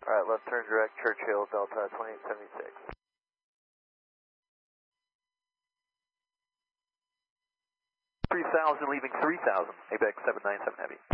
Alright, left turn direct, Churchill, Delta 2876. 3000 leaving 3000, ABEX 797 Heavy.